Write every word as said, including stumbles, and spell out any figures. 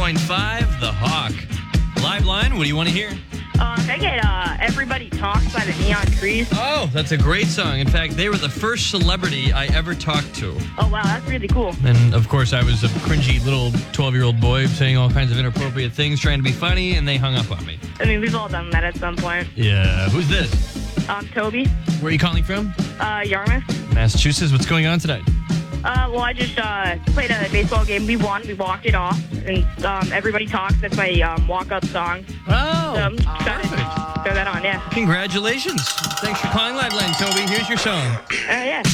point five, The Hawk. Live line, what do you want to hear? Uh, can I get uh, Everybody Talks by the Neon Trees? Oh, that's a great song. In fact, they were the first celebrity I ever talked to. Oh, wow, that's really cool. And, of course, I was a cringy little twelve-year-old boy saying all kinds of inappropriate things, trying to be funny, and they hung up on me. I mean, we've all done that at some point. Yeah. Who's this? Um, Toby, Where are you calling from? uh, Yarmouth. Massachusetts. What's going on tonight? Uh, well, I just uh, played a baseball game. We won. We walked it off. And um, Everybody Talks. That's my um, walk-up song. Oh, So I'm trying perfect. to throw that on, yeah. Congratulations. Thanks for calling Live Line, Toby. Here's your song. Uh, yeah.